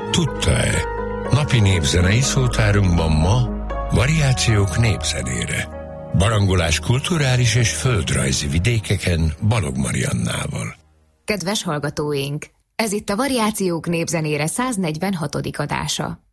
Tudta-e? Napi népzenei szótárunkban ma variációk népzenére. Barangolás kulturális és földrajzi vidékeken Balog Mariannával. Kedves hallgatóink! Ez itt a Variációk népzenére 146. adása.